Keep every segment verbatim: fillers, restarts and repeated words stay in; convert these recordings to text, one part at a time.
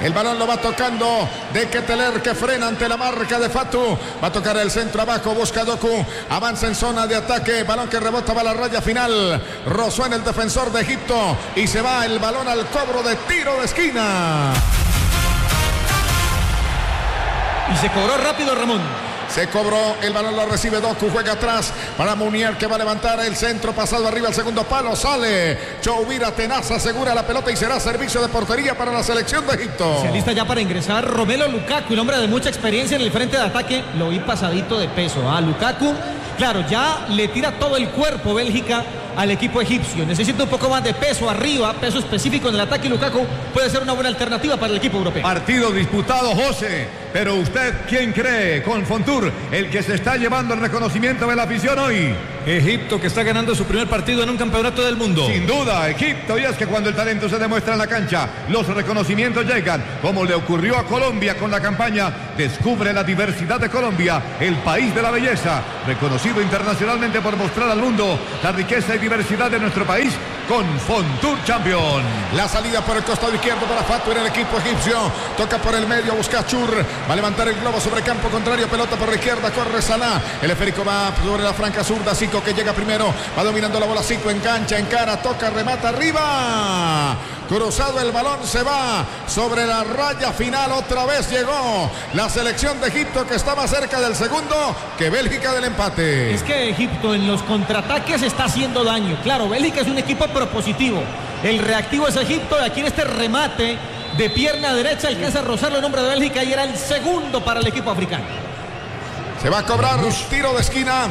El balón lo va tocando de Ketteler, que frena ante la marca de Fatu. Va a tocar el centro abajo, busca Doku. Avanza en zona de ataque. Balón que rebota, va a la raya final. Rozó en el defensor de Egipto. Y se va el balón al cobro de tiro de esquina. Y se cobró rápido, Ramón. Se cobró, el balón lo recibe Doku, juega atrás para Munier, que va a levantar el centro, pasado arriba al segundo palo, sale Choubira, tenaza, asegura la pelota y será servicio de portería para la selección de Egipto. Se alista ya para ingresar Romelu Lukaku, el hombre de mucha experiencia en el frente de ataque. Lo vi pasadito de peso a Lukaku. Claro, ya le tira todo el cuerpo Bélgica al equipo egipcio. Necesita un poco más de peso arriba, peso específico en el ataque. Lukaku puede ser una buena alternativa para el equipo europeo. Partido disputado, José. Pero usted, ¿quién cree? Con Fontour, el que se está llevando el reconocimiento de la afición hoy. Egipto, que está ganando su primer partido en un campeonato del mundo. Sin duda, Egipto. Y es que cuando el talento se demuestra en la cancha, los reconocimientos llegan, como le ocurrió a Colombia con la campaña Descubre la diversidad de Colombia, el país de la belleza, reconocido internacionalmente por mostrar al mundo la riqueza y diversidad de nuestro país con Fontour Champion. La salida por el costado izquierdo para Fatu en el equipo egipcio. Toca por el medio, busca Chur. Va a levantar el globo sobre campo contrario. Pelota por la izquierda, corre Salah. El esférico va sobre la franca zurda. Zico, que llega primero. Va dominando la bola. Zico engancha, encara, toca, remata arriba. Cruzado el balón, se va sobre la raya final. Otra vez llegó la selección de Egipto, que está más cerca del segundo que Bélgica del empate. Es que Egipto en los contraataques está haciendo daño. Claro, Bélgica es un equipo propositivo. El reactivo es Egipto. Y aquí en este remate de pierna derecha alcanza a rozarlo el nombre de Bélgica y era el segundo para el equipo africano. Se va a cobrar un tiro de esquina.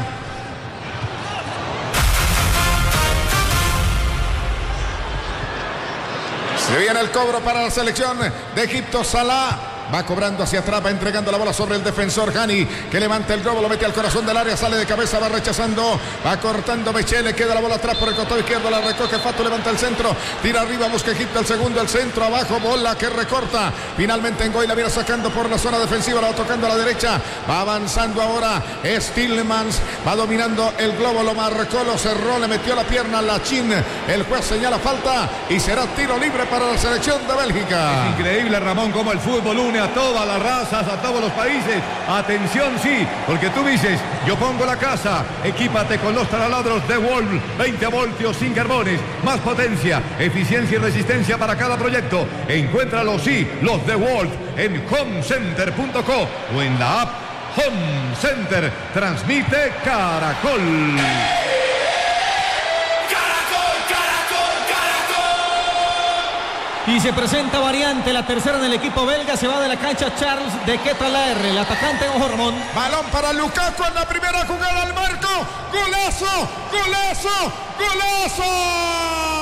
Se viene el cobro para la selección de Egipto. Salah va cobrando hacia atrás, va entregando la bola sobre el defensor Hani, que levanta el globo, lo mete al corazón del área, sale de cabeza, va rechazando, va cortando Mechele, queda la bola atrás por el costado izquierdo, la recoge Fatu, levanta el centro, tira arriba, busca Egipto el segundo, el centro abajo, bola que recorta, finalmente Ngoy la viene sacando por la zona defensiva, la va tocando a la derecha, va avanzando ahora Stillmans, va dominando el globo, lo marcó, lo cerró, le metió la pierna a Lachin, el juez señala falta y será tiro libre para la selección de Bélgica. Es increíble, Ramón, como el fútbol une a todas las razas, a todos los países. Atención, sí, porque tú dices, yo pongo la casa, equípate con los taladros de Wolf, veinte voltios sin carbones, más potencia, eficiencia y resistencia para cada proyecto. Encuéntralos, sí, los de Wolf en home center punto co o en la app Home Center. Transmite Caracol. Y se presenta variante, la tercera en el equipo belga. Se va de la cancha Charles de Ketteler, el atacante. Ojo, Ramón. Balón para Lukaku en la primera jugada al marco. ¡Golazo! ¡Golazo! ¡Golazo!